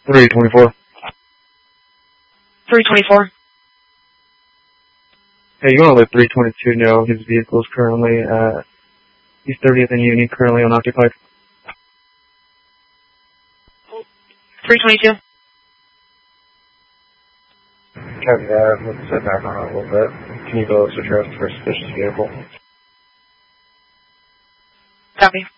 324. 324. Hey, you want to let 322 know his vehicle is currently at East 30th and Union, currently unoccupied? 322. Copy that. Let's sit back on it a little bit. Can you go switch routes for suspicious vehicle? Copy.